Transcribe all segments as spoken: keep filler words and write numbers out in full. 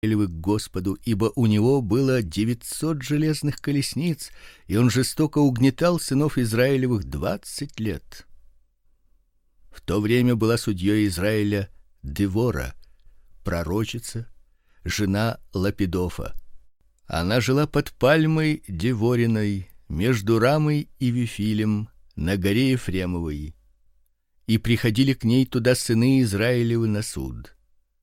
к Господу, ибо у него было девятьсот железных колесниц, и он жестоко угнетал сынов Израилевых двадцать лет. В то время была судьей Израиля Девора, пророчица, жена Лапидофа. Она жила под пальмой Девориной, между Рамой и Вифилем, на горе Ефремовой. И приходили к ней туда сыны Израилевы на суд.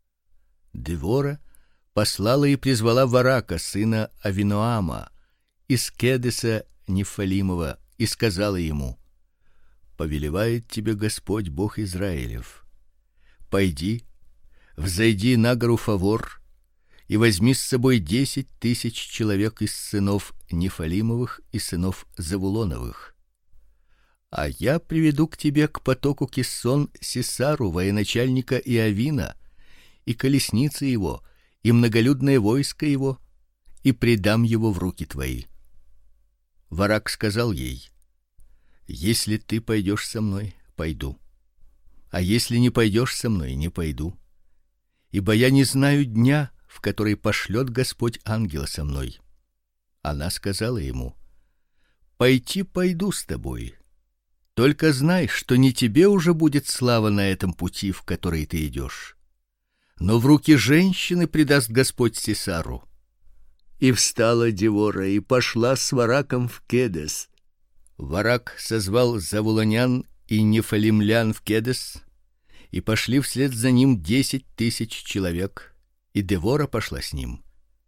Девора послала и призвала Варака, сына Авиноама, из Кедеса Нефалимова, и сказала ему: повелевает тебе Господь Бог Израилев: пойди, взойди на гору Фавор и возьми с собой десять тысяч человек из сынов Нефалимовых и сынов Завулоновых. А я приведу к тебе к потоку Киссон Сисару, военачальника Иовина, и колесницы его, и многолюдное войско его, и предам его в руки твои. Варак сказал ей: если ты пойдешь со мной, пойду. А если не пойдешь со мной, не пойду. Ибо я не знаю дня, в который пошлет Господь ангела со мной. Она сказала ему: пойти пойду с тобой. Только знай, что не тебе уже будет слава на этом пути, в который ты идешь, но в руки женщины предаст Господь Сисару. И встала Девора и пошла с Вараком в Кедес. Варак созвал завулонян и нефалимлян в Кедес, и пошли вслед за ним десять тысяч человек, и Девора пошла с ним.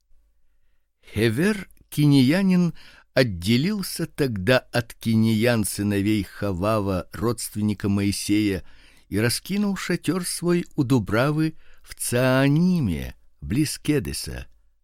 Хевер кинеянин отделился тогда от кинеян сыновей Хавава, родственника Моисея, и раскинул шатер свой у дубравы в Цааниме, близ Кедеса.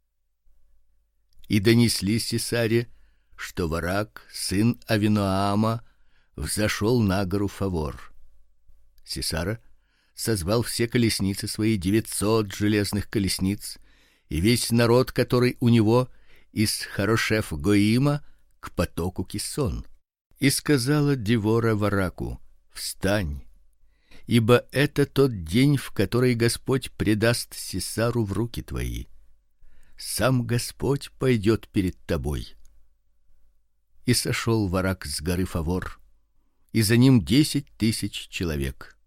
И донесли Сисаре, что Варак, сын Авиноама, взошел на гору Фавор. Сисара созвал все колесницы свои, девятьсот железных колесниц, и весь народ, который у него, из Харошеф-Гоима к потоку Киссон. И сказала Девора Вараку: встань, ибо это тот день, в который Господь предаст Сисару в руки твои. Сам Господь пойдет перед тобой. И сошел Варак с горы Фавор, и за ним десять тысяч человек.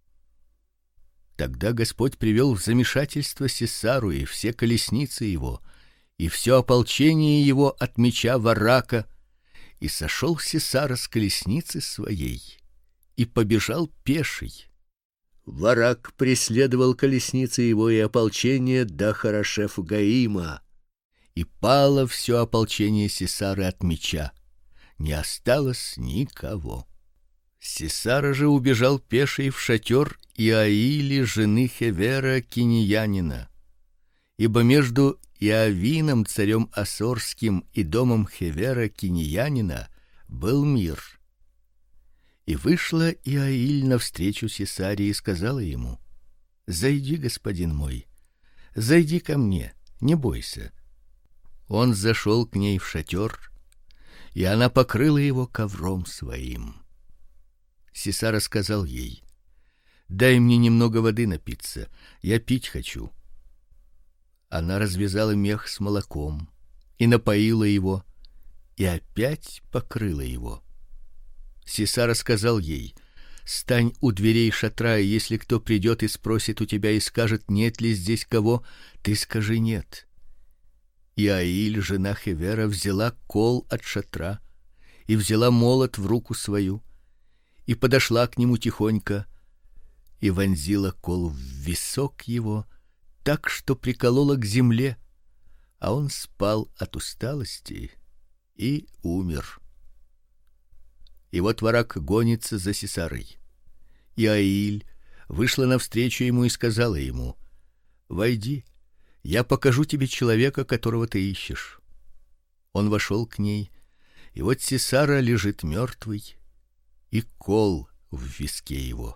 Тогда Господь привел в замешательство Сисару и все колесницы его, и все ополчение его от меча Варака, и сошел Сисара с колесницы своей и побежал пеший. Варак преследовал колесницы его и ополчение до Харошеф-Гаима, и пало все ополчение Сисары от меча, не осталось никого. Сисара же убежал пеший в шатер Иаили, жены Хевера кинеянина, ибо между Иовином, царем Ассорским, и домом Хевера кинеянина был мир. И вышла Иаиль навстречу Сисаре и сказала ему: зайди, господин мой, зайди ко мне, не бойся. Он зашел к ней в шатер, и она покрыла его ковром своим. Сисара сказал ей: дай мне немного воды напиться, я пить хочу. Она развязала мех с молоком и напоила его, и опять покрыла его. Сисара сказал ей: стань у дверей шатра, и если кто придет и спросит у тебя и скажет: нет ли здесь кого, ты скажи: нет. Иаиль, жена Хевера, взяла кол от шатра и взяла молот в руку свою и подошла к нему тихонько и вонзила кол в висок его, так что приколола к земле, а он спал от усталости и умер. И вот Варак гонится за Сисарой. Иаиль вышла навстречу ему и сказала ему: войди, я покажу тебе человека, которого ты ищешь. Он вошел к ней, и вот Сисара лежит мертвый, и кол в виске его.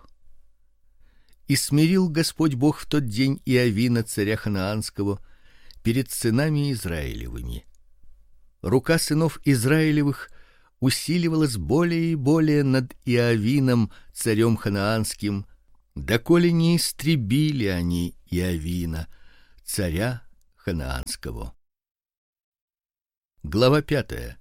И смирил Господь Бог в тот день Иовина, царя ханаанского, перед сынами Израилевыми. Рука сынов Израилевых усиливалась более и более над Иовином, царем ханаанским, доколе не истребили они Иовина, царя ханаанского. Глава пятая.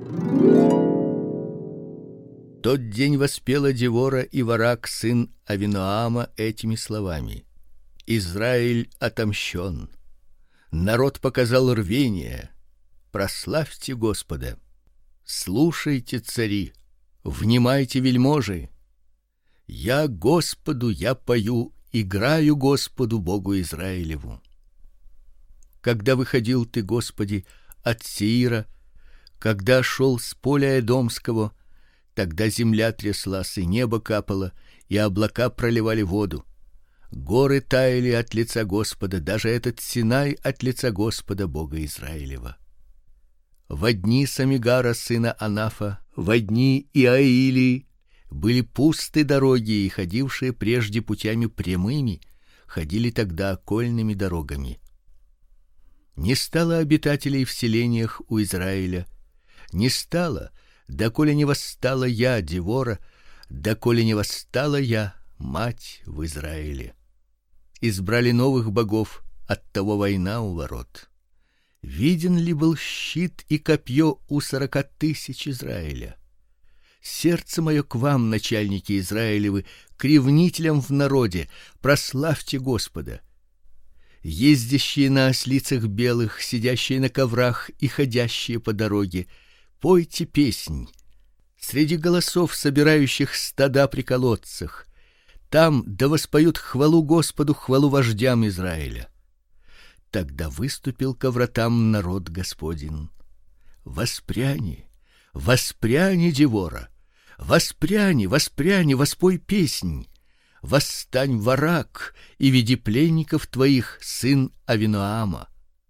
Тот день воспела Девора и Варак сын Авиноама этими словами: Израиль отомщен. Народ показал рвение. Прославьте Господа. Слушайте, цари, внимайте, вельможи. Я Господу я пою, играю Господу Богу Израилеву. Когда выходил ты, Господи, от Сеира, когда шел с поля Эдомского, тогда земля тряслась, и небо капало, и облака проливали воду. Горы таяли от лица Господа, даже этот Синай от лица Господа Бога Израилева. Во дни Самигара сына Анафа, во дни Иаили были пусты дороги, и ходившие прежде путями прямыми ходили тогда окольными дорогами. Не стало обитателей в селениях у Израиля, не стало, доколе не восстала я, Девора, доколе не восстала я, мать в Израиле. Избрали новых богов, оттого война у ворот. Виден ли был щит и копье у сорока тысяч Израиля? Сердце мое к вам, начальники Израилевы, к ревнителям в народе, прославьте Господа. Ездящие на ослицах белых, сидящие на коврах и ходящие по дороге, пойте песнь. Среди голосов, собирающих стада при колодцах, там да воспоют хвалу Господу, хвалу вождям Израиля. Тогда выступил ко вратам народ Господин. Воспряни, воспряни, Девора, воспряни, воспряни, воспой песнь. Восстань, Варак, и веди пленников твоих, сын Авиноама.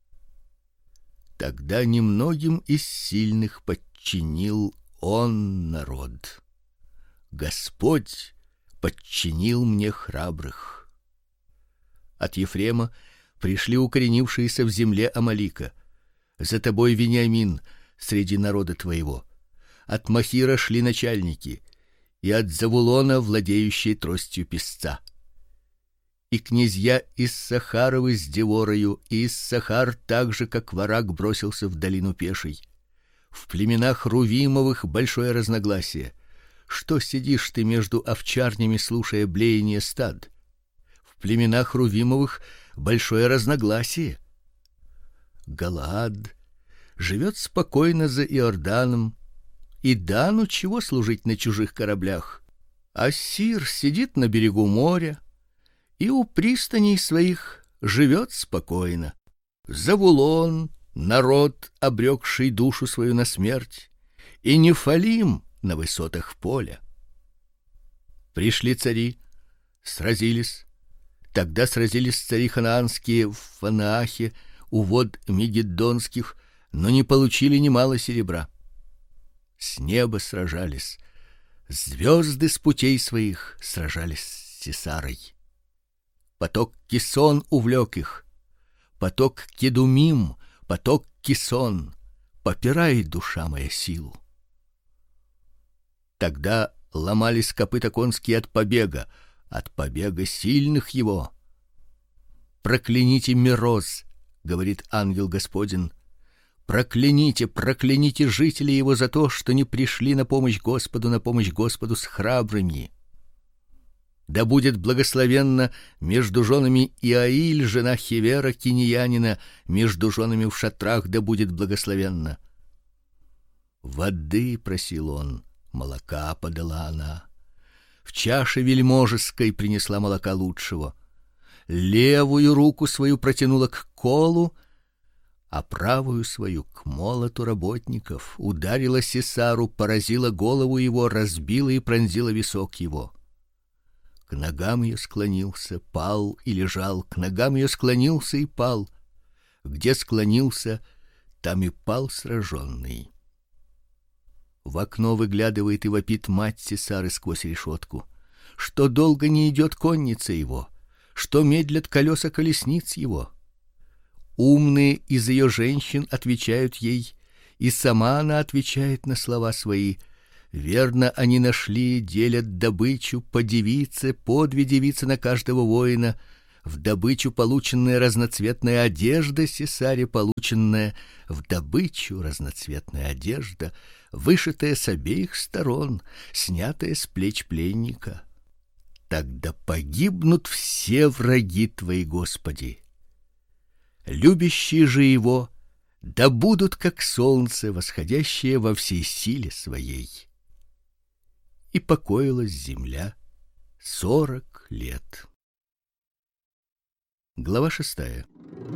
Тогда немногим из сильных подчинил он народ. Господь подчинил мне храбрых. От Ефрема пришли укоренившиеся в земле Амалика. За тобой, Вениамин, среди народа твоего. От Махира шли начальники, и от Завулона владеющие тростью песца. И князья из Сахаровы с Деворою, и из Сахар так же, как Варак, бросился в долину пешей. В племенах Рувимовых большое разногласие. Что сидишь ты между овчарнями, слушая блеяние стад? В племенах Рувимовых большое разногласие. Галаад живет спокойно за Иорданом, и Дану чего служить на чужих кораблях? Ассир сидит на берегу моря и у пристаней своих живет спокойно. Завулон народ, обрекший душу свою на смерть, и Нефалим на высотах поля. Пришли цари, сразились. Тогда сразились цари ханаанские в Фанаахе у вод Мегиддонских, но не получили немало серебра. С неба сражались, звезды с путей своих сражались с Сисарой. Поток Кисон увлек их, поток Кедумим, поток Кисон, попирает душа моя силу. Тогда ломались копыта конские от побега, от побега сильных его. Прокляните Мироз, говорит ангел Господин. Прокляните, прокляните жителей его за то, что не пришли на помощь Господу, на помощь Господу с храбрыми. Да будет благословенна между женами Иаиль, жена Хевера киньянина, между женами в шатрах да будет благословенна. Воды просил он, молока подала она. В чаше вельможеской принесла молока лучшего. Левую руку свою протянула к колу, а правую свою к молоту работников, ударила Сисару, поразила голову его, разбила и пронзила висок его. К ногам ее склонился, пал и лежал, к ногам ее склонился и пал. Где склонился, там и пал сраженный. В окно выглядывает и вопит мать Сисары сквозь решетку, что долго не идет конница его, что медлят колеса колесниц его. Умные из ее женщин отвечают ей, и сама она отвечает на слова свои. Верно, они нашли, делят добычу по девице, по две девицы на каждого воина. в добычу полученная разноцветная одежда Сесаре полученная, в добычу разноцветная одежда, вышитая с обеих сторон, снятая с плеч пленника. Тогда погибнут все враги твои, Господи. Любящие же его да будут как солнце, восходящее во всей силе своей. И покоилась земля сорок лет. Глава шестая.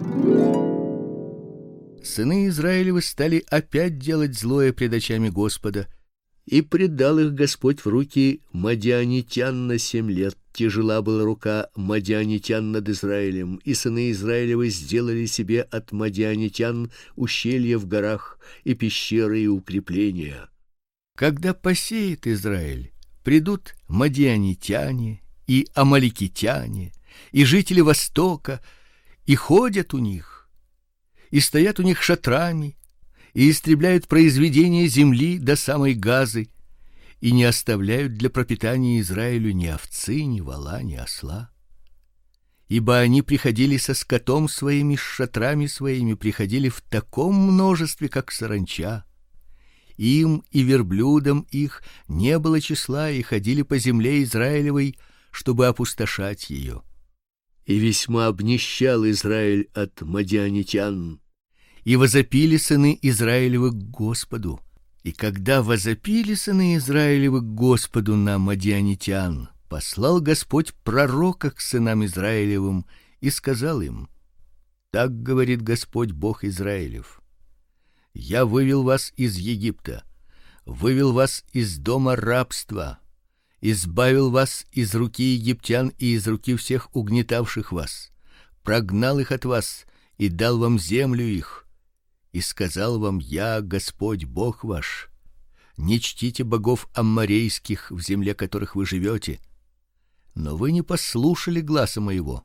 Сыны Израилевы стали опять делать злое пред очами Господа, и предал их Господь в руки мадианитян на семь лет. Тяжела была рука мадианитян над Израилем, и сыны Израилевы сделали себе от мадианитян ущелья в горах и пещеры и укрепления. Когда посеет Израиль, придут мадианитяне и амаликитяне, и жители Востока, и ходят у них, и стоят у них шатрами, и истребляют произведения земли до самой Газы, и не оставляют для пропитания Израилю ни овцы, ни вола, ни осла. Ибо они приходили со скотом своими, с шатрами своими, приходили в таком множестве, как саранча. Им и верблюдам их не было числа, и ходили по земле Израилевой, чтобы опустошать ее. И весьма обнищал Израиль от мадианитян. И возопили сыны Израилевы к Господу. И когда возопили сыны Израилевы к Господу на мадианитян, послал Господь пророка к сынам Израилевым и сказал им: так говорит Господь Бог Израилев: я вывел вас из Египта, вывел вас из дома рабства, избавил вас из руки египтян и из руки всех угнетавших вас, прогнал их от вас и дал вам землю их. И сказал вам я, Господь Бог ваш: не чтите богов амморейских, в земле которых вы живете. Но вы не послушали гласа моего.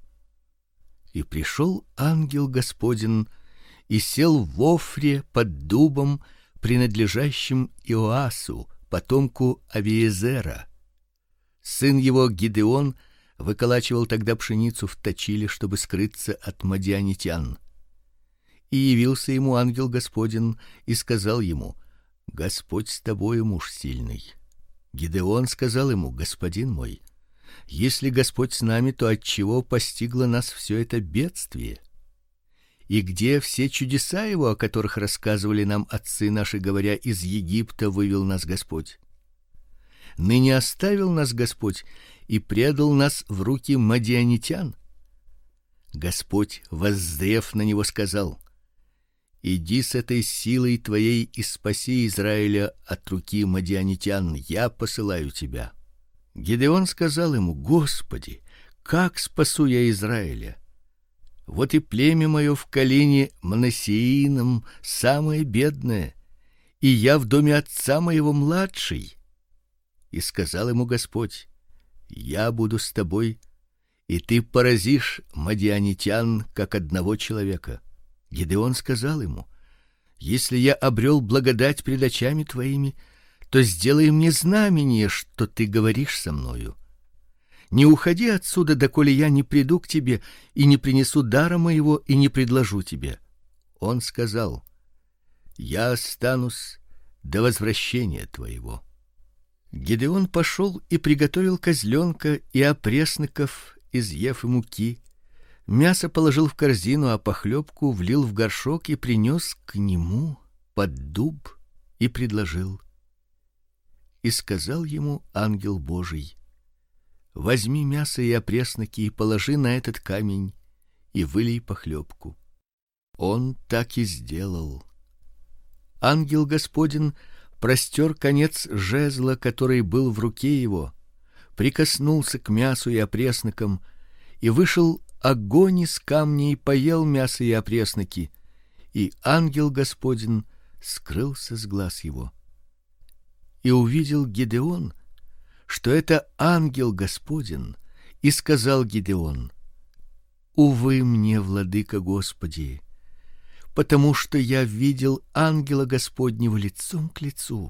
И пришел ангел Господень и сел в Офре под дубом, принадлежащим Иоасу, потомку Авиезера. Сын его Гидеон выколачивал тогда пшеницу в точиле, чтобы скрыться от мадианитян. И явился ему ангел Господень и сказал ему: Господь с тобою, муж сильный. Гидеон сказал ему: Господин мой, если Господь с нами, то отчего постигло нас все это бедствие? И где все чудеса его, о которых рассказывали нам отцы наши, говоря: из Египта вывел нас Господь? Ныне оставил нас Господь и предал нас в руки мадианитян. Господь, воззрев на него, сказал: иди с этой силой твоей и спаси Израиля от руки мадианитян, я посылаю тебя. Гидеон сказал ему: Господи, как спасу я Израиля? Вот и племя мое в колене Манассеином самое бедное, и я в доме отца моего младший. И сказал ему Господь: я буду с тобой, и ты поразишь мадианитян как одного человека. Гидеон сказал ему: если я обрел благодать пред очами твоими, то сделай мне знамение, что ты говоришь со мною. Не уходи отсюда, доколе я не приду к тебе и не принесу дара моего и не предложу тебе. Он сказал: я останусь до возвращения твоего. Гидеон пошел и приготовил козленка и опресноков из ефы муки. Мясо положил в корзину, а похлебку влил в горшок и принес к нему под дуб и предложил. И сказал ему ангел Божий: возьми мясо и опресноки и положи на этот камень и вылей похлебку. Он так и сделал. Ангел Господень простер конец жезла, который был в руке его, прикоснулся к мясу и опреснокам, и вышел огонь из камней, и поел мясо и опресноки, и ангел Господень скрылся с глаз его. И увидел Гидеон, что это ангел Господень, и сказал Гидеон: увы мне, владыка Господи, потому что я видел ангела Господнего лицом к лицу.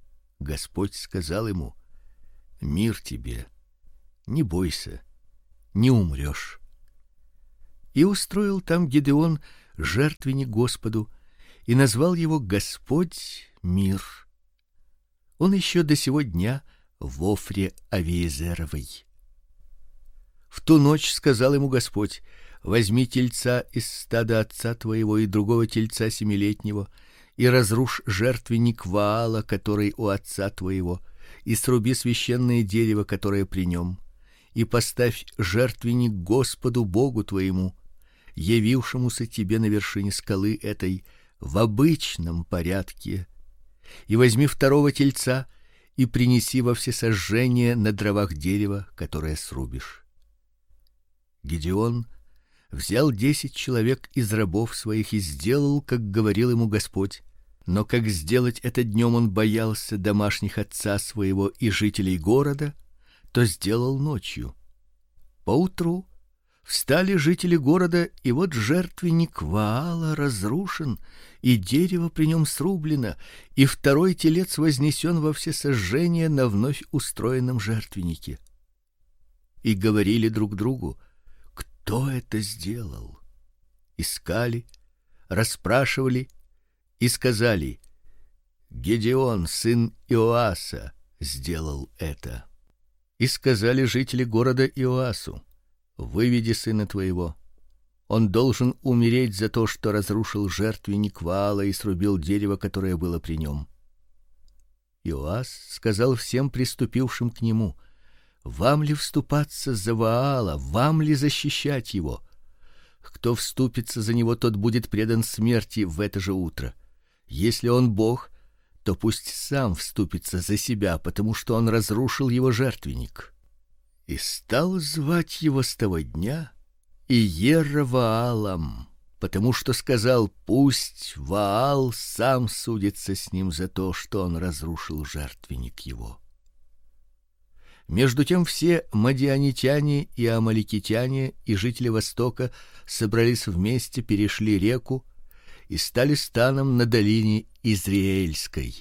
Господь сказал ему: мир тебе, не бойся, не умрёшь. И устроил там Гедеон жертвенник Господу и назвал его Господь мир. Он еще до сего дня в Офре Авиезеровой. В ту ночь сказал ему Господь: возьми тельца из стада отца твоего и другого тельца семилетнего, и разрушь жертвенник Ваала, который у отца твоего, и сруби священное дерево, которое при нем, и поставь жертвенник Господу Богу твоему, явившемуся тебе на вершине скалы этой в обычном порядке. И возьми второго тельца и принеси во всесожжение на дровах дерева, которое срубишь. Гедеон взял десять человек из рабов своих и сделал, как говорил ему Господь. Но как сделать это днем он боялся домашних отца своего и жителей города, то сделал ночью. Поутру встали жители города, и вот жертвенник Ваала разрушен, и дерево при нем срублено, и второй телец вознесен во всесожжение на вновь устроенном жертвеннике. И говорили друг другу: кто это сделал? Искали, расспрашивали и сказали: Гедеон, сын Иоаса, сделал это. И сказали жители города Иоасу: выведи сына твоего. Он должен умереть за то, что разрушил жертвенник Ваала и срубил дерево, которое было при нем. Иоас сказал всем приступившим к нему: вам ли вступаться за Ваала, вам ли защищать его? Кто вступится за него, тот будет предан смерти в это же утро. Если он бог, то пусть сам вступится за себя, потому что он разрушил его жертвенник. И стал звать его с того дня Иероваалом, потому что сказал: пусть Ваал сам судится с ним за то, что он разрушил жертвенник его. Между тем все мадианитяне и амаликитяне и жители Востока собрались вместе, перешли реку и стали станом на долине Израильской.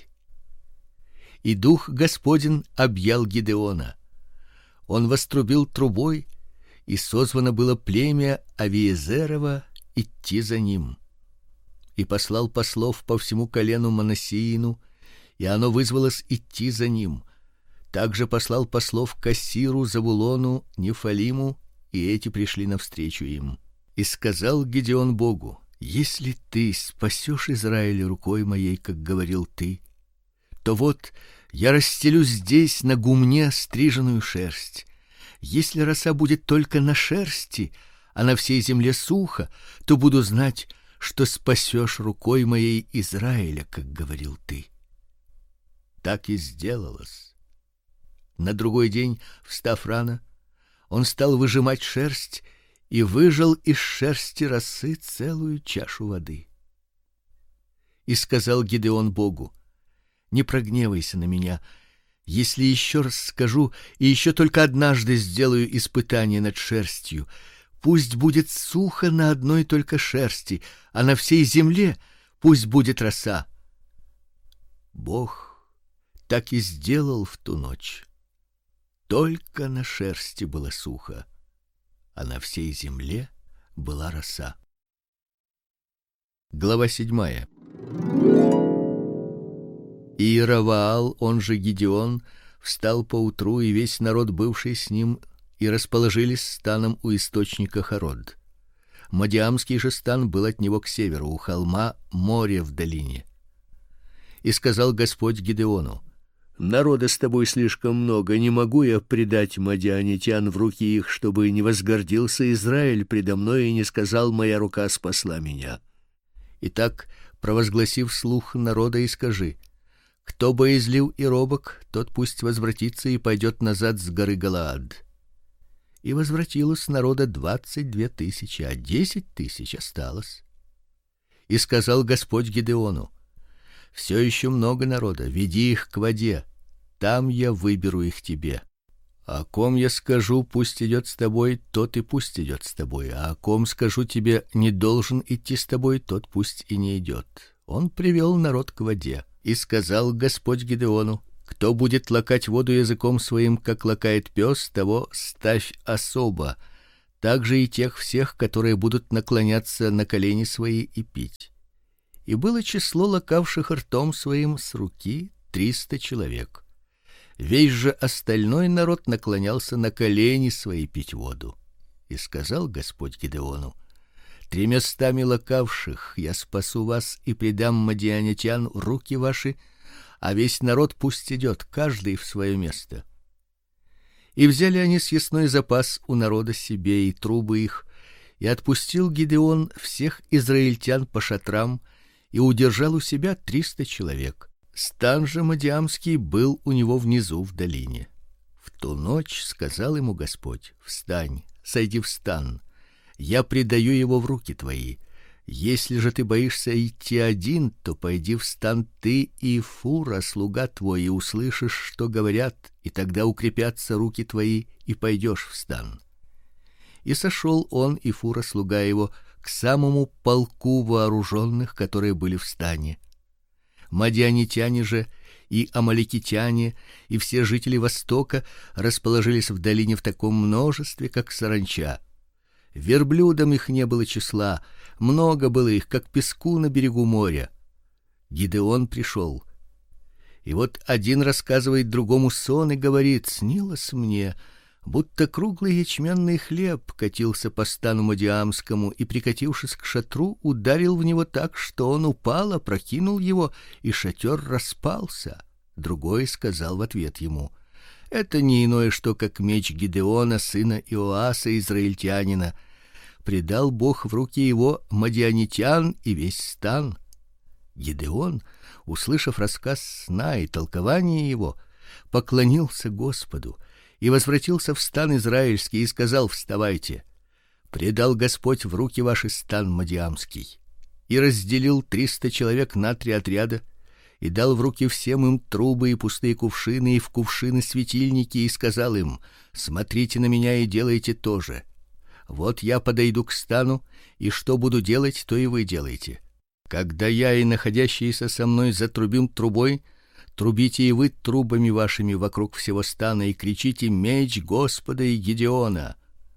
И дух Господень объял Гедеона. Он вострубил трубой, и созвано было племя Авиезерово идти за ним. И послал послов по всему колену Манассеину, и оно вызвалось идти за ним. Также послал послов к Ассиру, Завулону, Нефалиму, и эти пришли навстречу им. И сказал Гедеон Богу: если ты спасешь Израиль рукой моей, как говорил ты, то вот я расстелю здесь на гумне стриженную шерсть. Если роса будет только на шерсти, а на всей земле сухо, то буду знать, что спасешь рукой моей Израиля, как говорил ты. Так и сделалось. На другой день, встав рано, он стал выжимать шерсть и выжал из шерсти росы целую чашу воды. И сказал Гедеон Богу: не прогневайся на меня, если еще раз скажу и еще только однажды сделаю испытание над шерстью. Пусть будет сухо на одной только шерсти, а на всей земле пусть будет роса. Бог так и сделал в ту ночь. Только на шерсти было сухо, а на всей земле была роса. Глава седьмая. Иероваал, он же Гедеон, встал поутру, и весь народ, бывший с ним, и расположились станом у источника Харод. Мадиамский же стан был от него к северу, у холма море в долине. И сказал Господь Гедеону: народа с тобой слишком много, не могу я предать мадианитян в руки их, чтобы не возгордился Израиль предо мной и не сказал: моя рука спасла меня. Итак, провозгласи вслух народа и скажи: кто боязлив и робок, тот пусть возвратится и пойдет назад с горы Галаад. И возвратилось народа двадцать две тысячи, а десять тысяч осталось. И сказал Господь Гедеону: все еще много народа, веди их к воде, там я выберу их тебе. О ком я скажу: пусть идет с тобой, тот и пусть идет с тобой, а о ком скажу тебе: не должен идти с тобой, тот пусть и не идет. Он привел народ к воде. И сказал Господь Гедеону: кто будет лакать воду языком своим, как лакает пес, того ставь особо, также и тех всех, которые будут наклоняться на колени свои и пить. И было число лакавших ртом своим с руки триста человек. Весь же остальной народ наклонялся на колени свои пить воду. И сказал Господь Гидеону: тремястами лакавших я спасу вас и предам мадианитян в руки ваши, а весь народ пусть идет, каждый в свое место. И взяли они съестной запас у народа себе и трубы их, и отпустил Гидеон всех израильтян по шатрам и удержал у себя триста человек. Стан же мадиамский был у него внизу в долине. В ту ночь сказал ему Господь: встань, сойди в стан, я предаю его в руки твои. Если же ты боишься идти один, то пойди в стан ты и Фура, слуга твой, и услышишь, что говорят, и тогда укрепятся руки твои, и пойдешь в стан. И сошел он и Фура, слуга его, к самому полку вооруженных, которые были в стане. Мадианитяне же и амалекитяне и все жители востока расположились в долине в таком множестве, как саранча. Верблюдам их не было числа, много было их, как песку на берегу моря. Гидеон пришел. И вот один рассказывает другому сон и говорит: снилось мне, будто круглый ячменный хлеб катился по стану мадиамскому и, прикатившись к шатру, ударил в него так, что он упал, опрокинул его, и шатер распался. Другой сказал в ответ ему: это не иное что, как меч Гидеона, сына Иоаса, израильтянина. Предал Бог в руки его мадианитян и весь стан. Гидеон, услышав рассказ сна и толкование его, поклонился Господу и возвратился в стан израильский и сказал: вставайте, предал Господь в руки ваши стан мадиамский. И разделил триста человек на три отряда и дал в руки всем им трубы и пустые кувшины и в кувшины светильники, и сказал им: смотрите на меня и делайте то же. Вот я подойду к стану, и что буду делать, то и вы делайте. Когда я и находящиеся со мной затрубим трубой, трубите и вы трубами вашими вокруг всего стана и кричите: меч Господа и Гидеона.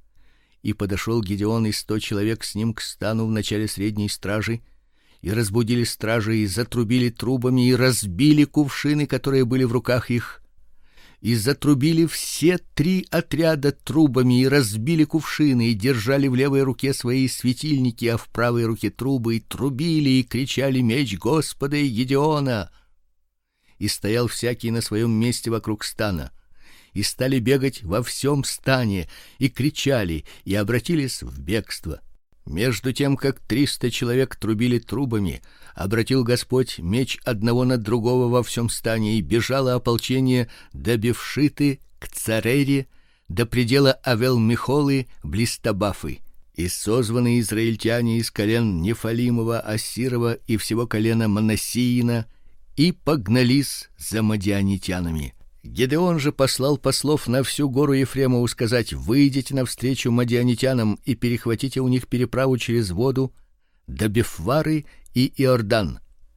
И подошел Гидеон и сто человек с ним к стану в начале средней стражи, и разбудили стражи и затрубили трубами и разбили кувшины, которые были в руках их. И затрубили все три отряда трубами и разбили кувшины, и держали в левой руке свои светильники, а в правой руке трубы, и трубили и кричали: меч Господа и Гидеона. И стоял всякий на своем месте вокруг стана, и стали бегать во всем стане, и кричали, и обратились в бегство. Между тем, как триста человек трубили трубами, обратил Господь меч одного на другого во всем стане, и бежало ополчение до Бевшиты к Царере, до предела Авел-Михолы близ Табафы. И созваны израильтяне из колен Нефалимова, Ассирова и всего колена Манассиина, и погнались за мадианитянами. Гидеон же послал послов на всю гору Ефремову сказать: выйдите навстречу мадианитянам и перехватите у них переправу через воду до Бефвары и Иордан.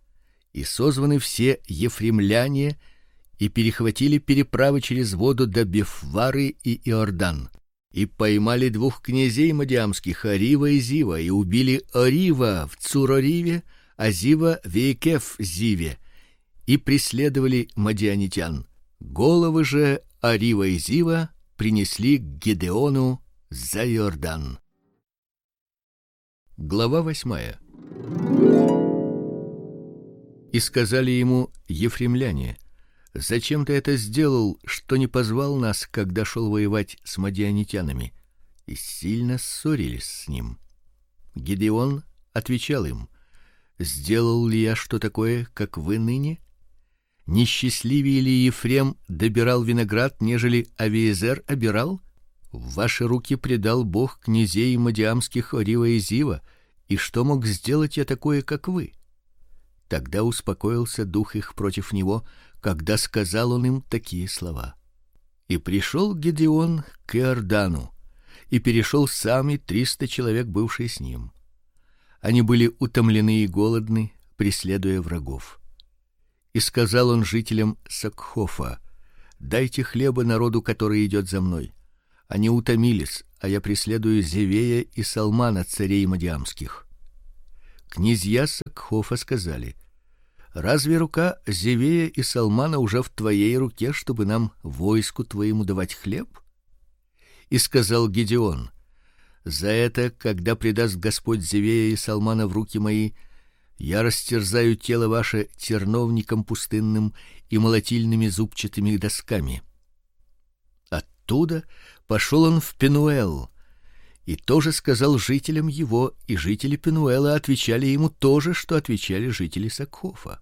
И созваны все ефремляне и перехватили переправы через воду до Бефвары и Иордан. И поймали двух князей мадиамских, Арива и Зива, и убили Арива в Цурориве, а Зива в Иекеф-Зиве, и преследовали мадианитян. Головы же Арива и Зива принесли к Гидеону за Иордан. Глава восьмая. И сказали ему ефремляне: зачем ты это сделал, что не позвал нас, когда шел воевать с мадианитянами? И сильно ссорились с ним. Гидеон отвечал им: сделал ли я что такое, как вы ныне? Несчастливее ли Ефрем добирал виноград, нежели Авиезер обирал? В ваши руки предал Бог князей мадиамских Арива и Зива, и что мог сделать я такое, как вы? Тогда успокоился дух их против него, когда сказал он им такие слова. И пришел Гидеон к Иордану, и перешел сам и триста человек, бывшие с ним. Они были утомлены и голодны, преследуя врагов. И сказал он жителям Сакхофа: дайте хлеба народу, который идет за мной. Они утомились, а я преследую Зевея и Салмана, царей мадиамских. Князья Сакхофа сказали: разве рука Зевея и Салмана уже в твоей руке, чтобы нам войску твоему давать хлеб? И сказал Гедеон: за это, когда предаст Господь Зевея и Салмана в руки мои, я растерзаю тело ваше терновником пустынным и молотильными зубчатыми досками. Оттуда пошел он в Пенуэл, и тоже сказал жителям его, и жители Пенуэла отвечали ему то же, что отвечали жители Сакхофа.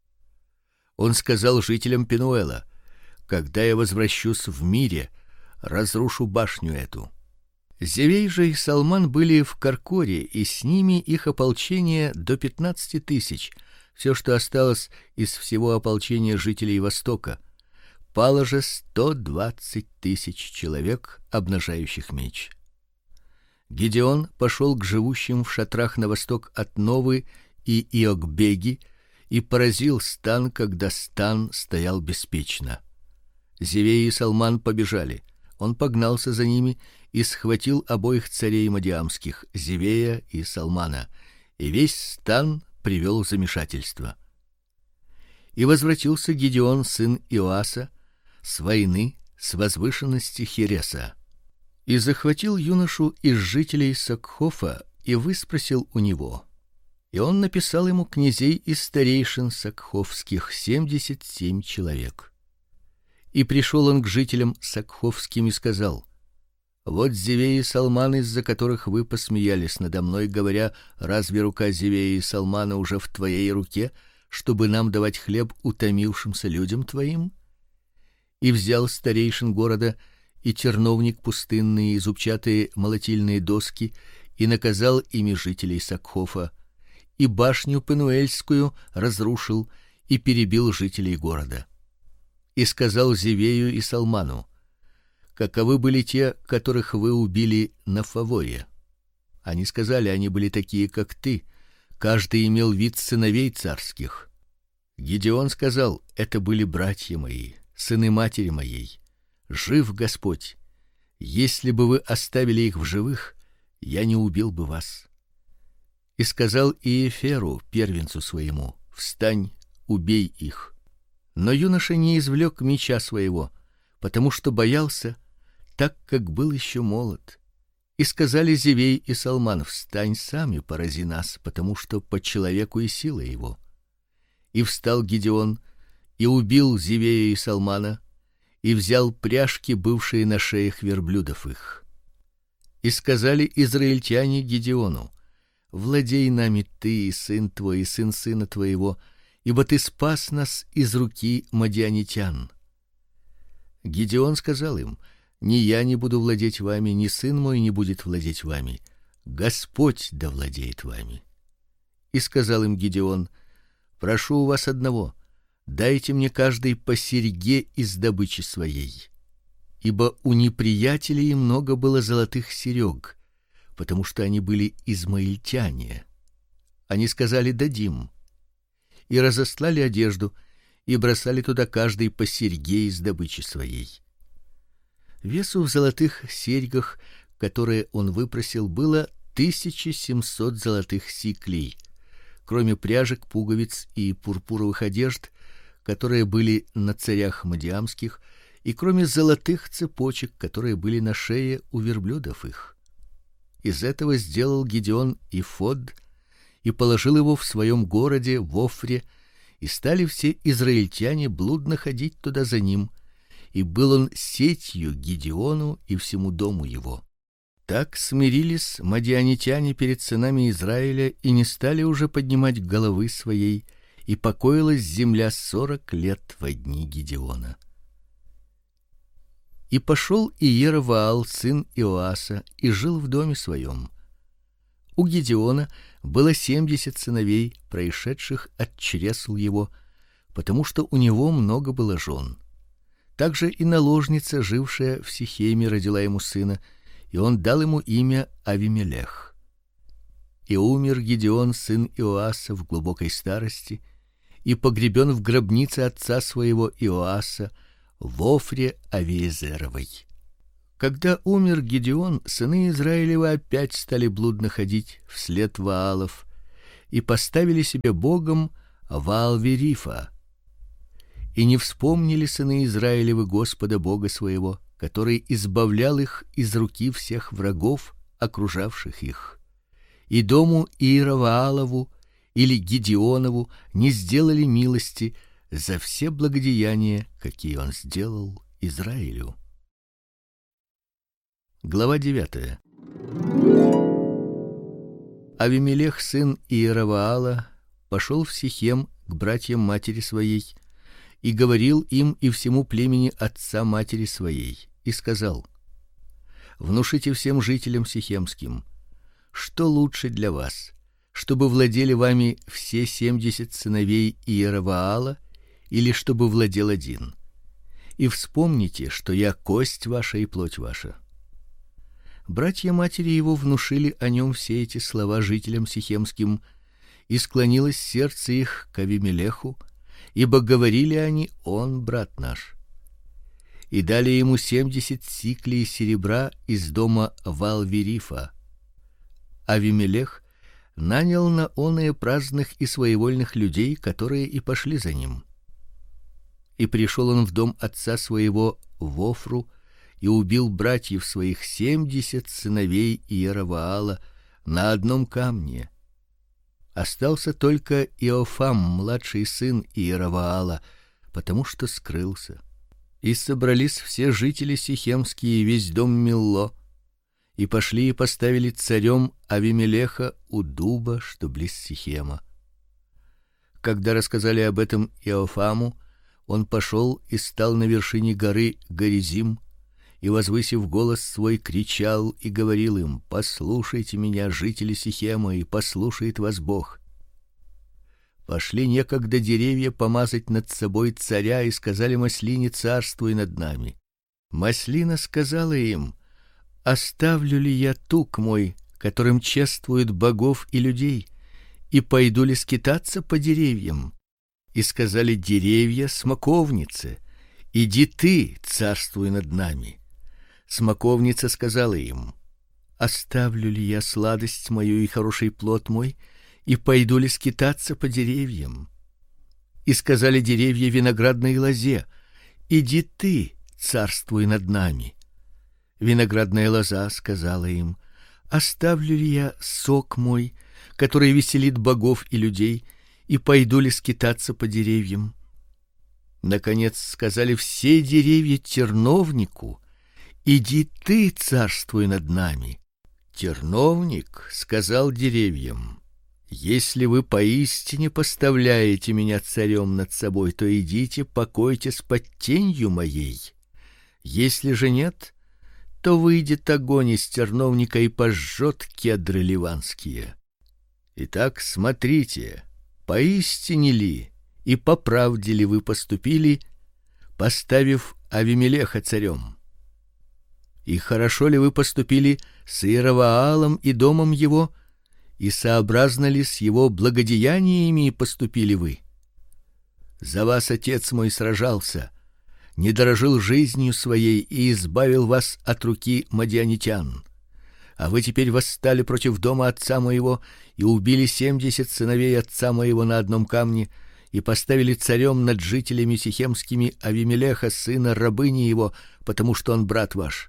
Он сказал жителям Пенуэла: когда я возвращусь в мире, разрушу башню эту. Зевей же и Салман были в Каркоре, и с ними их ополчение до пятнадцати тысяч, все, что осталось из всего ополчения жителей Востока. Пало же сто двадцать тысяч человек, обнажающих меч. Гедеон пошел к живущим в шатрах на восток от Новы и Иокбеги и поразил стан, когда стан стоял беспечно. Зевей и Салман побежали. Он погнался за ними и схватил обоих царей мадиамских, Зевея и Салмана, и весь стан привел в замешательство. И возвратился Гедеон, сын Иоаса, с войны с возвышенности Хереса, и захватил юношу из жителей Сакхофа и выспросил у него. И он написал ему князей из старейшин сакхофских семьдесят семь человек. И пришел он к жителям сакхофским и сказал: вот Зевей и Салман, из-за которых вы посмеялись надо мной, говоря: разве рука Зевея и Салмана уже в твоей руке, чтобы нам давать хлеб утомившимся людям твоим? И взял старейшин города и терновник пустынный, и зубчатые молотильные доски, и наказал ими жителей Сакхофа, и башню пенуэльскую разрушил и перебил жителей города. И сказал Зевею и Салману: каковы были те, которых вы убили на Фаворе? Они сказали: они были такие, как ты, каждый имел вид сыновей царских. Гедеон сказал: это были братья мои, сыны матери моей. Жив Господь! Если бы вы оставили их в живых, я не убил бы вас. И сказал Иеферу, первенцу своему: встань, убей их. Но юноша не извлек меча своего, потому что боялся, так как был еще молод. И сказали Зевей и Салман: встань сам и порази нас, потому что по человеку и сила его. И встал Гедеон и убил Зевея и Салмана, и взял пряжки, бывшие на шеях верблюдов их. И сказали израильтяне Гедеону: владей нами ты, и сын твой, и сын сына твоего, ибо ты спас нас из руки мадианитян. Гедеон сказал им: ни я не буду владеть вами, ни сын мой не будет владеть вами. Господь да владеет вами. И сказал им Гедеон: прошу у вас одного: дайте мне каждый по серьге из добычи своей. Ибо у неприятелей много было золотых серёг, потому что они были измаильтяне. Они сказали: дадим. И разослали одежду, и бросали туда каждый по серьге из добычи своей. Весу в золотых серьгах, которые он выпросил, было тысяча семьсот золотых сиклей, кроме пряжек, пуговиц и пурпуровых одежд, которые были на царях мадиамских, и кроме золотых цепочек, которые были на шее у верблюдов их. Из этого сделал Гедеон эфод и положил его в своем городе в Офре, и стали все израильтяне блудно ходить туда за ним, и был он сетью Гедеону и всему дому его. Так смирились мадианитяне перед сынами Израиля и не стали уже поднимать головы своей, и покоилась земля сорок лет во дни Гедеона. И пошел Иероваал, сын Иоаса, и жил в доме своем. У Гедеона было семьдесят сыновей, происшедших от чресл его, потому что у него много было жен. Также и наложница, жившая в Сихеме, родила ему сына, и он дал ему имя Авимелех. И умер Гедеон, сын Иоаса, в глубокой старости, и погребен в гробнице отца своего Иоаса в Офре Авиезеровой. Когда умер Гедеон, сыны Израилевы опять стали блудно ходить вслед Ваалов и поставили себе богом Ваал-Верифа. И не вспомнили сыны Израилевы Господа Бога своего, который избавлял их из руки всех врагов, окружавших их. И дому Иероваалову или Гедеонову не сделали милости за все благодеяния, какие он сделал Израилю. Глава девятая. Авимелех, сын Иероваала, пошел в Сихем к братьям матери своей и говорил им и всему племени отца матери своей, и сказал: внушите всем жителям сихемским, что лучше для вас, чтобы владели вами все семьдесят сыновей Иероваала, или чтобы владел один. И вспомните, что я кость ваша и плоть ваша. Братья матери его внушили о нем все эти слова жителям сихемским, и склонилось сердце их к Авимелеху, ибо говорили они: он брат наш. И дали ему семьдесят сиклей серебра из дома Ваал-Верифа. Авимелех нанял на оные праздных и своевольных людей, которые и пошли за ним. И пришел он в дом отца своего в Офру и убил братьев своих семьдесят сыновей Иероваала на одном камне. Остался только Иофам, младший сын Иероваала, потому что скрылся. И собрались все жители сихемские, весь дом Милло, и пошли и поставили царем Авимелеха у дуба, что близ Сихема. Когда рассказали об этом Иофаму, он пошел и стал на вершине горы Горизим, и, возвысив голос свой, кричал и говорил им: послушайте меня, жители Сихема, и послушает вас Бог. Пошли некогда деревья помазать над собой царя, и сказали маслине: царствуй над нами. Маслина сказала им: оставлю ли я тук мой, которым чествуют богов и людей, и пойду ли скитаться по деревьям? И сказали деревья смоковнице: иди ты, царствуй над нами. Смоковница сказала им: оставлю ли я сладость мою и хороший плод мой, и пойду ли скитаться по деревьям? И сказали деревья виноградной лозе: иди ты, царствуй над нами. Виноградная лоза сказала им: оставлю ли я сок мой, который веселит богов и людей, и пойду ли скитаться по деревьям? Наконец сказали все деревья терновнику: иди ты, царствуй над нами. Терновник сказал деревьям: если вы поистине поставляете меня царем над собой, то идите, покойтесь под тенью моей. Если же нет, то выйдет огонь из терновника и пожжет кедры ливанские. Итак, смотрите, поистине ли и по правде ли вы поступили, поставив Авимелеха царем? И хорошо ли вы поступили с Иероваалом и домом его, и сообразно ли с его благодеяниями поступили вы? За вас отец мой сражался, не дорожил жизнью своей и избавил вас от руки мадианитян. А вы теперь восстали против дома отца моего и убили семьдесят сыновей отца моего на одном камне и поставили царем над жителями сихемскими Авимелеха, сына рабыни его, потому что он брат ваш.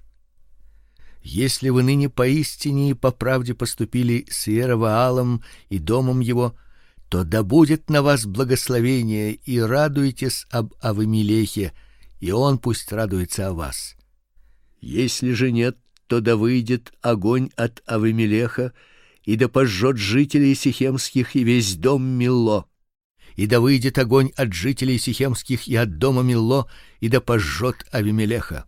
Если вы ныне поистине и по правде поступили с Иероваалом и домом его, то да будет на вас благословение, и радуйтесь об Авимелехе, и он пусть радуется о вас. Если же нет, то да выйдет огонь от Авимелеха, и да пожжет жителей сихемских и весь дом Милло. И да выйдет огонь от жителей сихемских и от дома Милло, и да пожжет Авимелеха.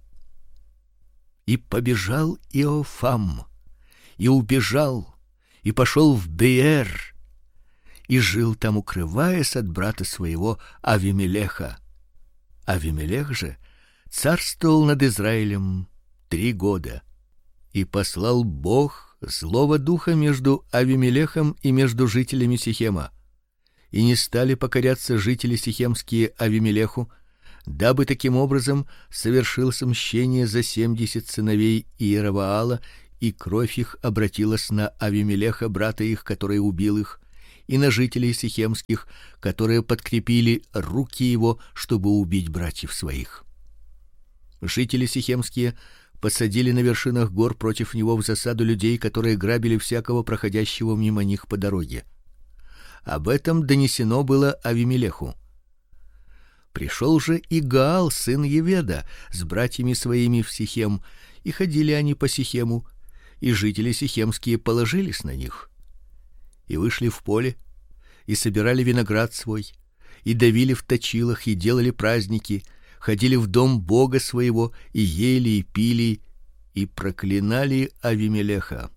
И побежал Иофам, и убежал, и пошел в Беер, и жил там, укрываясь от брата своего Авимелеха. Авимелех же царствовал над Израилем три года. И послал Бог злого духа между Авимелехом и между жителями Сихема. И не стали покоряться жители сихемские Авимелеху, дабы таким образом совершилось мщение за семьдесят сыновей Иеровоала, и кровь их обратилась на Авимелеха, брата их, который убил их, и на жителей сихемских, которые подкрепили руки его, чтобы убить братьев своих. Жители сихемские посадили на вершинах гор против него в засаду людей, которые грабили всякого проходящего мимо них по дороге. Об этом донесено было Авимелеху. Пришел же и Гаал, сын Еведа, с братьями своими в Сихем, и ходили они по Сихему, и жители сихемские положились на них. И вышли в поле, и собирали виноград свой, и давили в точилах, и делали праздники, ходили в дом Бога своего, и ели и пили, и проклинали Авимелеха.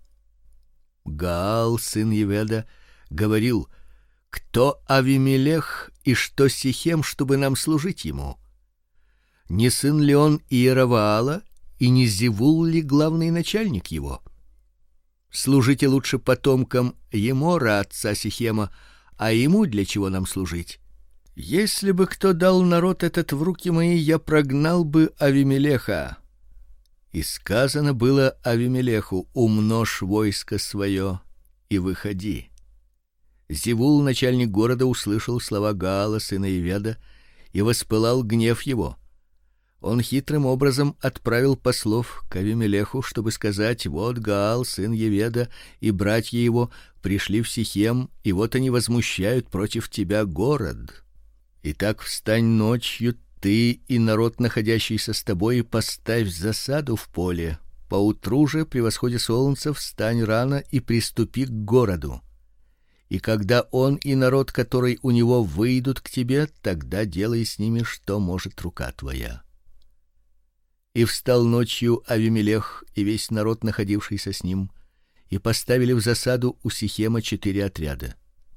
Гаал, сын Еведа, говорил: кто Авимелех и что Сихем, чтобы нам служить ему? Не сын ли он Иеровоала, и не Зевул ли главный начальник его? Служите лучше потомкам Емора, отца Сихема, а ему для чего нам служить? Если бы кто дал народ этот в руки мои, я прогнал бы Авимелеха. И сказано было Авимелеху: умножь войско свое и выходи. Зевул, начальник города, услышал слова Гаала, сына Еведа, и воспылал гнев его. Он хитрым образом отправил послов к Авимелеху, чтобы сказать: вот Гаал, сын Еведа, и братья его пришли в Сихем, и вот они возмущают против тебя город. Итак, встань ночью, ты и народ, находящийся с тобой, и поставь засаду в поле. Поутру же, при восходе солнца, встань рано и приступи к городу. И когда он и народ, который у него, выйдут к тебе, тогда делай с ними, что может рука твоя. И встал ночью Авимелех и весь народ, находившийся с ним, и поставили в засаду у Сихема четыре отряда.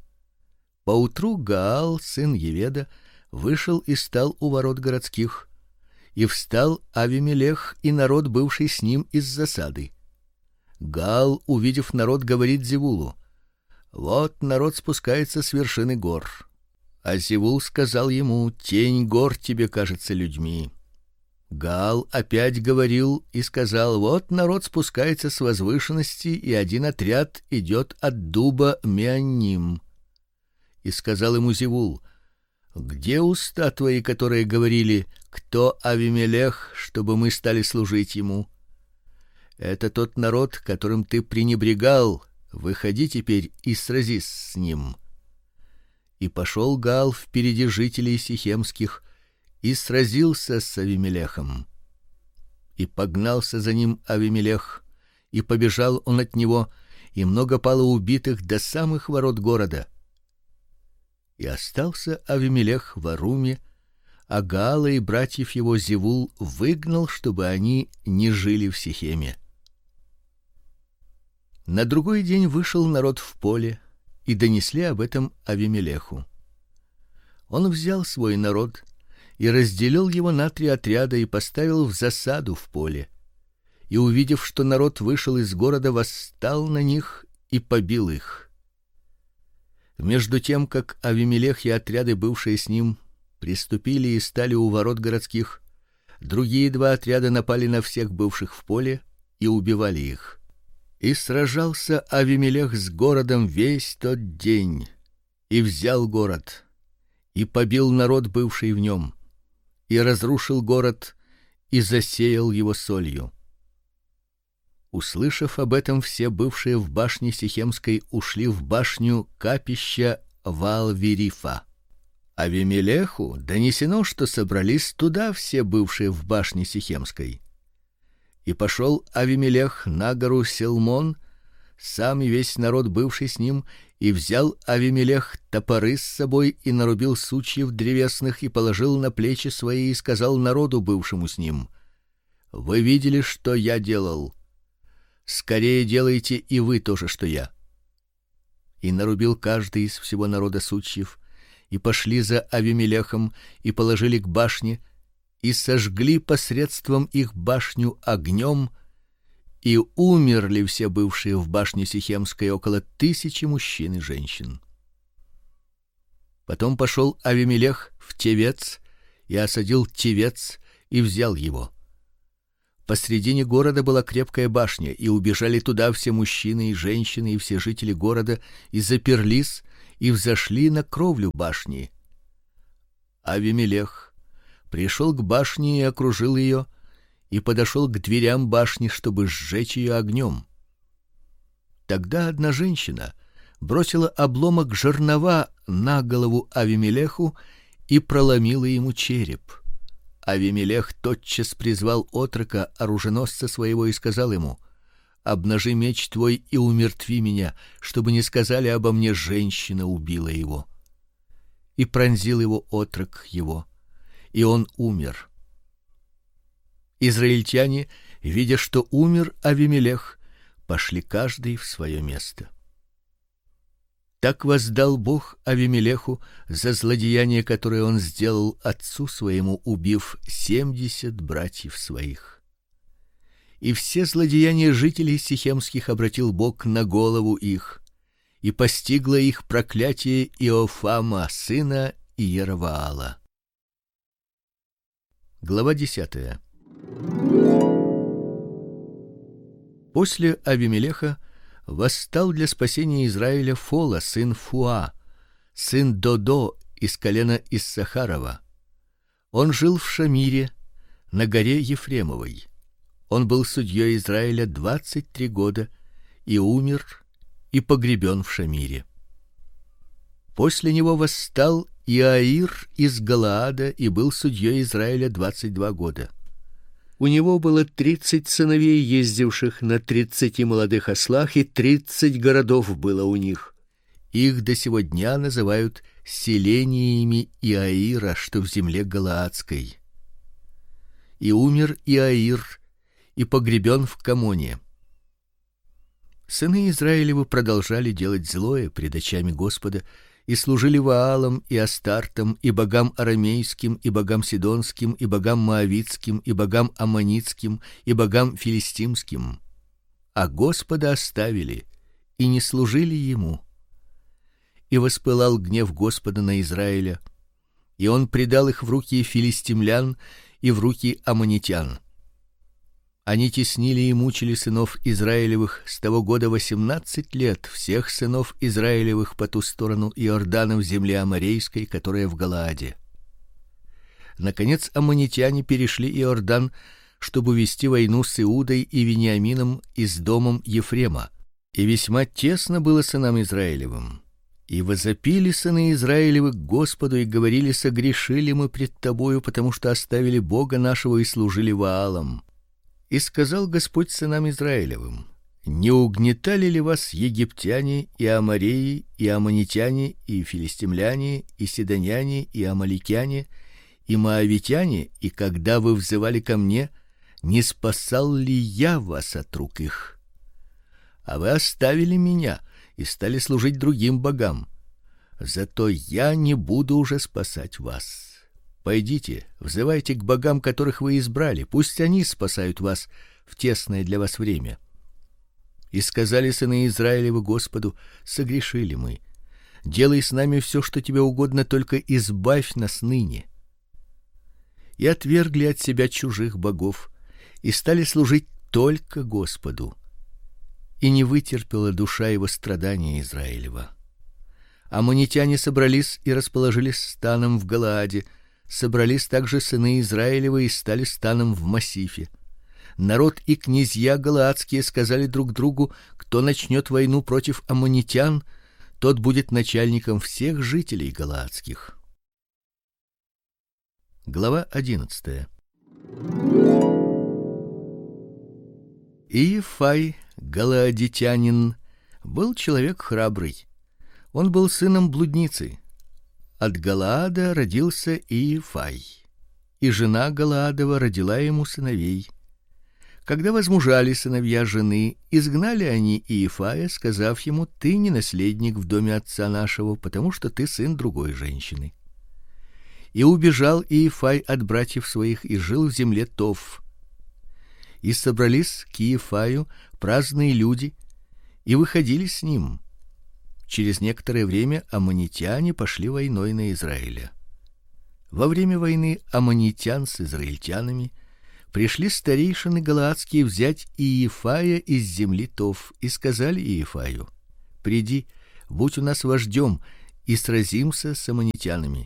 Поутру Гаал, сын Еведа, вышел и стал у ворот городских, и встал Авимелех и народ, бывший с ним, из засады. Гаал, увидев народ, говорит Зевулу: вот народ спускается с вершины гор. А Зевул сказал ему: тень гор тебе кажется людьми. Гаал опять говорил и сказал: вот народ спускается с возвышенности, и один отряд идет от дуба Меанним. И сказал ему Зевул: где уста твои, которые говорили: кто Авимелех, чтобы мы стали служить ему? Это тот народ, которым ты пренебрегал. Выходи теперь и сразись с ним. И пошел Гаал впереди жителей сихемских и сразился с Авимелехом. И погнался за ним Авимелех, и побежал он от него, и много пало убитых до самых ворот города. И остался Авимелех в Аруме, а Гаала и братьев его Зевул выгнал, чтобы они не жили в Сихеме. На другой день вышел народ в поле, и донесли об этом Авимелеху. Он взял свой народ и разделил его на три отряда и поставил в засаду в поле. И, увидев, что народ вышел из города, восстал на них и побил их. Между тем, как Авимелех и отряды, бывшие с ним, приступили и стали у ворот городских, другие два отряда напали на всех бывших в поле и убивали их. И сражался Авимелех с городом весь тот день, и взял город, и побил народ, бывший в нем, и разрушил город, и засеял его солью. Услышав об этом, все бывшие в башне Сихемской ушли в башню капища Ваал-Верифа. Авимелеху донесено, что собрались туда все бывшие в башне Сихемской. И пошел Авимелех на гору Селмон, сам и весь народ, бывший с ним, и взял Авимелех топоры с собой и нарубил сучьев древесных и положил на плечи свои и сказал народу, бывшему с ним: вы видели, что я делал? Скорее делайте и вы то же, что я. И нарубил каждый из всего народа сучьев, и пошли за Авимелехом и положили к башне, и сожгли посредством их башню огнем, и умерли все бывшие в башне Сихемской, около тысячи мужчин и женщин. Потом пошел Авимелех в Тевец и осадил Тевец и взял его. Посредине города была крепкая башня, и убежали туда все мужчины и женщины и все жители города, и заперлись и взошли на кровлю башни. Авимелех пришел к башне и окружил ее, и подошел к дверям башни, чтобы сжечь ее огнем. Тогда одна женщина бросила обломок жернова на голову Авимелеху и проломила ему череп. Авимелех тотчас призвал отрока, оруженосца своего, и сказал ему: обнажи меч твой и умертви меня, чтобы не сказали обо мне: женщина убила его. И пронзил его отрок его, и он умер. Израильтяне, видя, что умер Авимелех, пошли каждый в свое место. Так воздал Бог Авимелеху за злодеяние, которое он сделал отцу своему, убив семьдесят братьев своих. И все злодеяния жителей сихемских обратил Бог на голову их, и постигло их проклятие Иофама, сына Иероваала. Глава десятая. После Авимелеха восстал для спасения Израиля Фола, сын Фуа, сын Додо из колена Иссахарова. Он жил в Шамире, на горе Ефремовой. Он был судьей Израиля двадцать три года и умер и погребен в Шамире. После него восстал Иаир из Галаада и был судьей Израиля двадцать два года. У него было тридцать сыновей, ездивших на тридцати молодых ослах, и тридцать городов было у них. Их до сего дня называют селениями Иаира, что в земле галаадской. И умер Иаир и погребен в Камоне. Сыны Израилевы продолжали делать злое пред очами Господа и служили Ваалам и Астартам, и богам арамейским, и богам сидонским, и богам моавитским, и богам аммонитским, и богам филистимским. А Господа оставили и не служили ему. И воспылал гнев Господа на Израиля, и он предал их в руки филистимлян и в руки аммонитян. Они теснили и мучили сынов Израилевых с того года восемнадцать лет, всех сынов Израилевых по ту сторону Иордана в земле аморейской, которая в Галааде. Наконец аммонитяне перешли Иордан, чтобы вести войну с Иудой и Вениамином и с домом Ефрема, и весьма тесно было сынам Израилевым. И возопили сыны Израилевы к Господу и говорили: согрешили мы пред тобою, потому что оставили Бога нашего и служили Ваалам. И сказал Господь сынам Израилевым: не угнетали ли вас египтяне и амореи и аммонитяне и филистимляне и сидоняне и амаликяне и моавитяне, и когда вы взывали ко мне, не спасал ли я вас от рук их? А вы оставили меня и стали служить другим богам. Зато я не буду уже спасать вас. Пойдите, взывайте к богам, которых вы избрали, пусть они спасают вас в тесное для вас время. И сказали сыны Израилевы Господу: согрешили мы. Делай с нами все, что тебе угодно, только избавь нас ныне. И отвергли от себя чужих богов и стали служить только Господу. И не вытерпела душа его страдания Израилева. Аммонитяне собрались и расположились станом в Галааде. Собрались также сыны Израилевы и стали станом в Массифе. Народ и князья галаадские сказали друг другу: кто начнет войну против аммонитян, тот будет начальником всех жителей галаадских. Глава одиннадцатая. Иефай, галаадитянин, был человек храбрый. Он был сыном блудницы. От Галаада родился Иефай, и жена Галаадова родила ему сыновей. Когда возмужали сыновья жены, изгнали они Иефая, сказав ему: ты не наследник в доме отца нашего, потому что ты сын другой женщины. И убежал Иефай от братьев своих и жил в земле Тов. И собрались к Иефаю праздные люди и выходили с ним. Через некоторое время аммонитяне пошли войной на Израиля. Во время войны аммонитян с израильтянами пришли старейшины галаадские взять Иефая из земли Тов и сказали Иефаю: приди, будь у нас вождем, и сразимся с аммонитянами.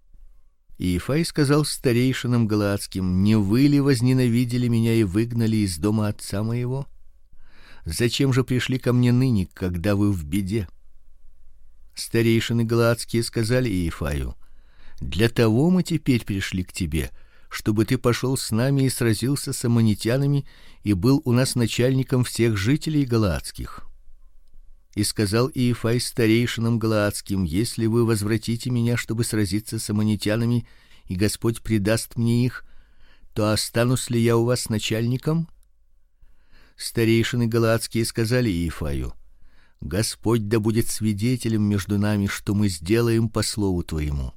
Иефай сказал старейшинам галаадским: не вы ли возненавидели меня и выгнали из дома отца моего? Зачем же пришли ко мне ныне, когда вы в беде? Старейшины галаадские сказали Иефаю: для того мы теперь пришли к тебе, чтобы ты пошел с нами и сразился с аммонитянами и был у нас начальником всех жителей галаадских. И сказал Иефай старейшинам галаадским: если вы возвратите меня, чтобы сразиться с аммонитянами, и Господь предаст мне их, то останусь ли я у вас начальником? Старейшины галаадские сказали Иефаю: Господь да будет свидетелем между нами, что мы сделаем по слову твоему.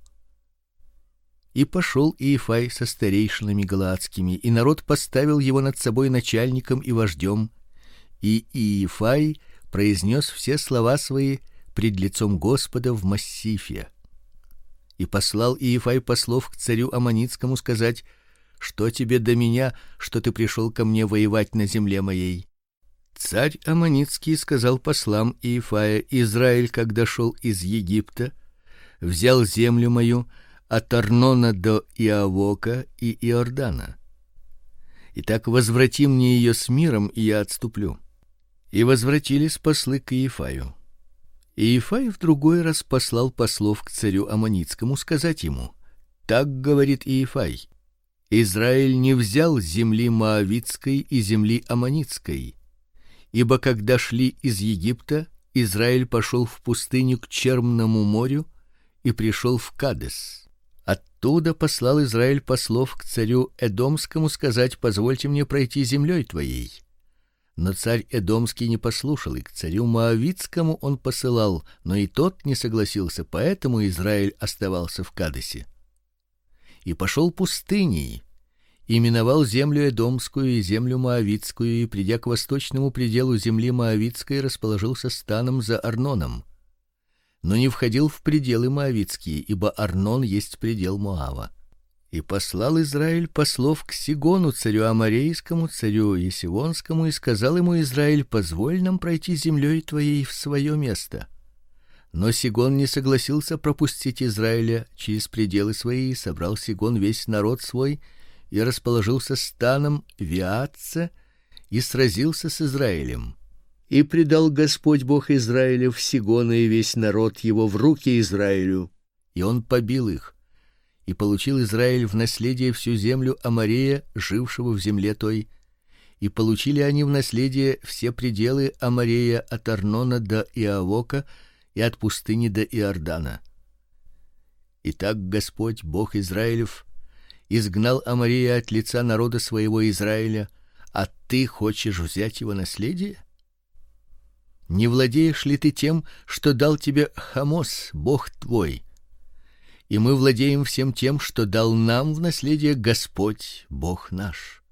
И пошел Иефай со старейшинами галаадскими, и народ поставил его над собой начальником и вождем, и Иефай произнес все слова свои пред лицом Господа в Массифе. И послал Иефай послов к царю аммонитскому сказать: что тебе до меня, что ты пришел ко мне воевать на земле моей? Царь аммонитский сказал послам Иефая: Израиль, когда шел из Египта, взял землю мою от Арнона до Иавока и Иордана. Итак, возврати мне ее с миром, и я отступлю. И возвратились послы к Иефаю. Иефай в другой раз послал послов к царю аммонитскому сказать ему: так говорит Иефай: Израиль не взял земли моавитской и земли аммонитской, ибо когда шли из Египта, Израиль пошел в пустыню к Черному морю и пришел в Кадес. Оттуда послал Израиль послов к царю Эдомскому сказать: позвольте мне пройти землей твоей. Но царь Эдомский не послушал, и к царю Моавитскому он посылал, но и тот не согласился, поэтому Израиль оставался в Кадесе. И пошел пустыней, и миновал землю Эдомскую и землю Моавитскую, и придя к восточному пределу земли Моавитской, расположился станом за Арноном, но не входил в пределы моавитские, ибо Арнон есть предел Моава. И послал Израиль послов к Сигону, царю аморейскому, царю есивонскому, и сказал ему Израиль: позволь нам пройти землей твоей в свое место. Но Сигон не согласился пропустить Израиля через пределы свои, и собрал Сигон весь народ свой и расположился станом в Виатце и сразился с Израилем. И предал Господь Бог Израилев Сигона и весь народ его в руки Израилю, и он побил их. И получил Израиль в наследие всю землю Аморея, жившего в земле той, и получили они в наследие все пределы Аморея от Арнона до Иавока и от пустыни до Иордана. Итак, Господь Бог Израилев изгнал Аморея от лица народа своего Израиля, а ты хочешь взять его наследие? Не владеешь ли ты тем, что дал тебе Хамос, Бог твой? И мы владеем всем тем, что дал нам в наследие Господь Бог наш.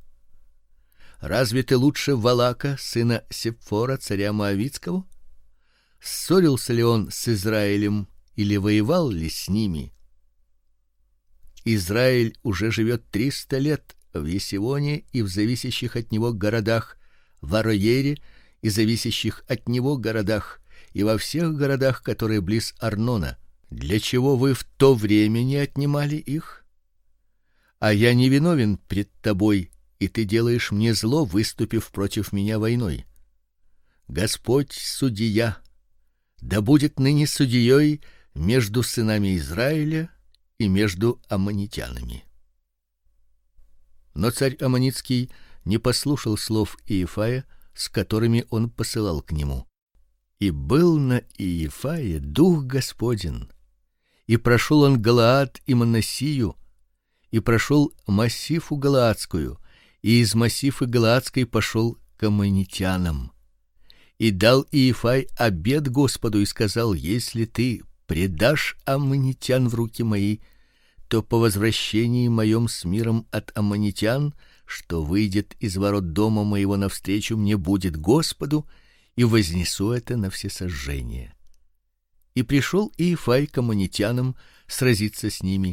Разве ты лучше Валака, сына Сепфора, царя Моавитского? Ссорился ли он с Израилем или воевал ли с ними? Израиль уже живет триста лет в Есивоне и в зависящих от него городах, в Ароере и зависящих от него городах, и во всех городах, которые близ Арнона. Для чего вы в то время не отнимали их? А я не виновен пред тобой, и ты делаешь мне зло, выступив против меня войной. Господь судья, да будет ныне судьей между сынами Израиля и между аммонитянами. Но царь аммонитский не послушал слов Иефая, с которыми он посылал к нему. И был на Иефае дух Господень. И прошел он Галаад и Манассию, и прошел Массифу Галаадскую, и из Массифы Галаадской пошел к аммонитянам. И дал Иефай обет Господу и сказал: если ты предашь аммонитян в руки мои, то по возвращении моем с миром от аммонитян, что выйдет из ворот дома моего навстречу мне будет Господу, и вознесу это на всесожжение. И пришел Иефай к аммонитянам сразиться с ними,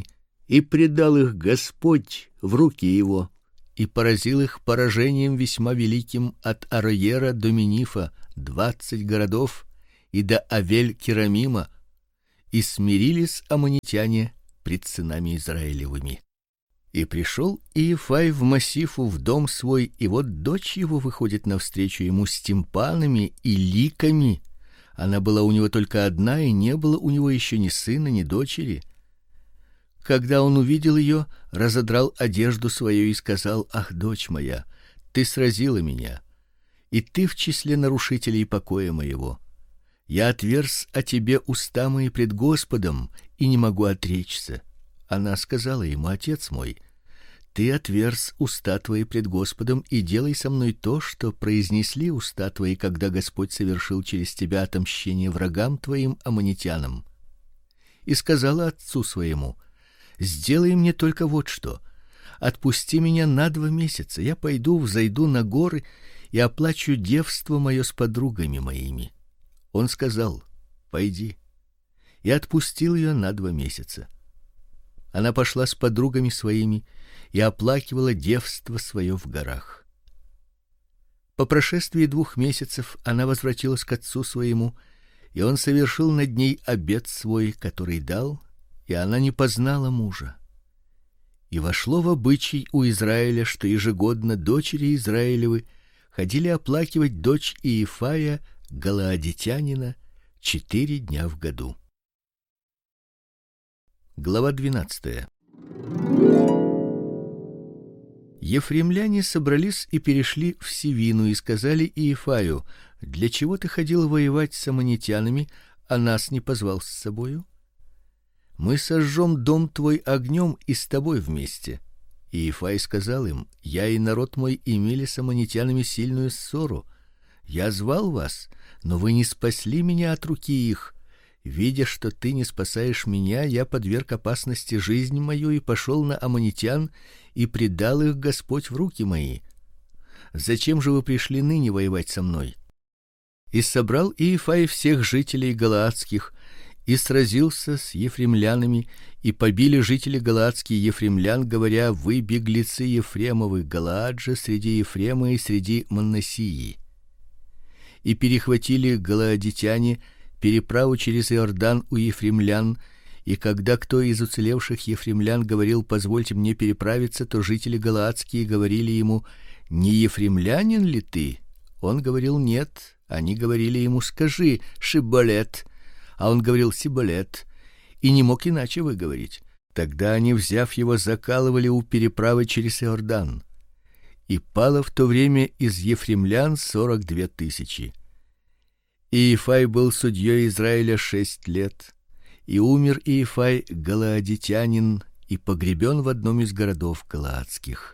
и предал их Господь в руки его, и поразил их поражением весьма великим от Ароера до Минифа, двадцать городов, и до Авель-Керамима, и смирились аммонитяне пред сынами Израилевыми. И пришел Иефай в Массифу в дом свой, и вот дочь его выходит навстречу ему с тимпанами и ликами. Она была у него только одна, и не было у него еще ни сына, ни дочери. Когда он увидел ее, разодрал одежду свою и сказал: "Ах, дочь моя, ты сразила меня, и ты в числе нарушителей покоя моего. Я отверз о тебе уста мои пред Господом, и не могу отречься". Она сказала ему: "Отец мой, ты отверз уста твои пред Господом, и делай со мной то, что произнесли уста твои, когда Господь совершил через тебя отмщение врагам твоим аммонитянам". И сказала отцу своему: "Сделай мне только вот что: отпусти меня на два месяца, я пойду, взойду на горы и оплачу девство мое с подругами моими". Он сказал: "Пойди", и отпустил ее на два месяца. Она пошла с подругами своими и оплакивала девство свое в горах. По прошествии двух месяцев она возвратилась к отцу своему, и он совершил над ней обет свой, который дал, и она не познала мужа. И вошло в обычай у Израиля, что ежегодно дочери Израилевы ходили оплакивать дочь Иефая, галаадитянина, четыре дня в году. Глава двенадцатая. Ефремляне собрались и перешли в Сивину и сказали Иефаю: "Для чего ты ходил воевать с аммонитянами, а нас не позвал с собою? Мы сожжем дом твой огнем и с тобой вместе". Иефай сказал им: "Я и народ мой имели с аммонитянами сильную ссору. Я звал вас, но вы не спасли меня от руки их. Видя, что ты не спасаешь меня, я подверг опасности жизнь мою и пошел на аммонитян, и предал их Господь в руки мои. Зачем же вы пришли ныне воевать со мной?" И собрал Иефай всех жителей галаадских и сразился с ефремлянами, и побили жители галаадские ефремлян, говоря: "Вы беглецы Ефремовы, Галаад же среди Ефрема и среди Манассии". И перехватили галаадитяне переправу через Иордан у ефремлян, и когда кто из уцелевших ефремлян говорил: "Позвольте мне переправиться", то жители галаадские говорили ему: "Не ефремлянин ли ты?" Он говорил: "Нет". Они говорили ему: "Скажи, Шиболет", а он говорил: "Сиболет", и не мог иначе выговорить. Тогда они, взяв его, закалывали у переправы через Иордан. И пало в то время из ефремлян сорок две тысячи. Иефай был судьей Израиля шесть лет, и умер Иефай галаадитянин и погребен в одном из городов галаадских.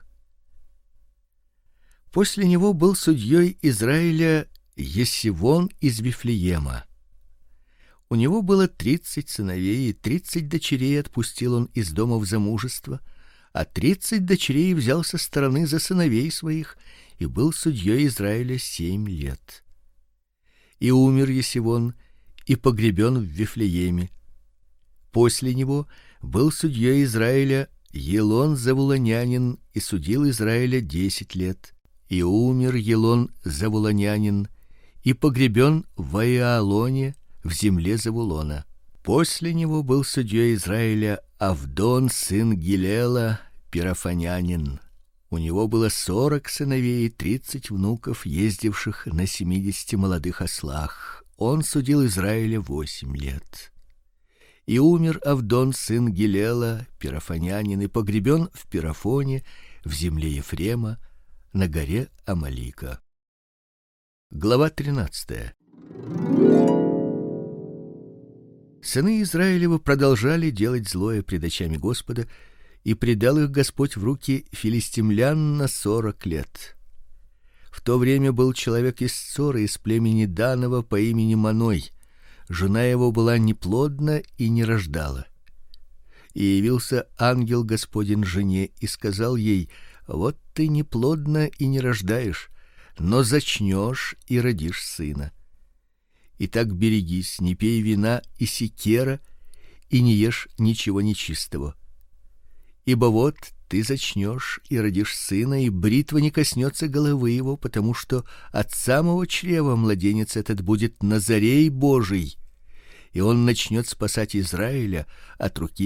После него был судьей Израиля Есивон из Вифлеема. У него было тридцать сыновей, и тридцать дочерей отпустил он из дома в замужество, а тридцать дочерей взял со стороны за сыновей своих, и был судьей Израиля семь лет. И умер Есивон и погребен в Вифлееме. После него был судьей Израиля Елон завулонянин и судил Израиля десять лет. И умер Елон завулонянин и погребен в Аиалоне в земле Завулона. После него был судьей Израиля Авдон сын Гилела пирафонянин. У него было сорок сыновей и тридцать внуков, ездивших на семидесяти молодых ослах. Он судил Израиля восемь лет. И умер Авдон сын Гилела пирафонянин и погребен в Пирафоне в земле Ефрема на горе Амалика. Глава тринадцатая. Сыны Израилевы продолжали делать злое пред очами Господа, и предал их Господь в руки филистимлян на сорок лет. В то время был человек из Цора, из племени Данова, по имени Маной. Жена его была неплодна и не рождала. И явился ангел Господень жене и сказал ей: "Вот ты неплодна и не рождаешь, но зачнешь и родишь сына. Итак, берегись, не пей вина и секера, и не ешь ничего нечистого. Ибо вот ты зачнешь и родишь сына, и бритва не коснется головы его, потому что от самого чрева младенец этот будет Назарей Божий, и он начнет спасать Израиля от руки